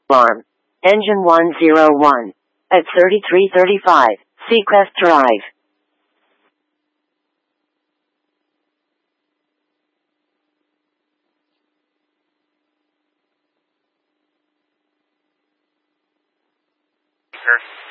Alarm. Engine 101. At 3335, Seacrest Drive. Sir.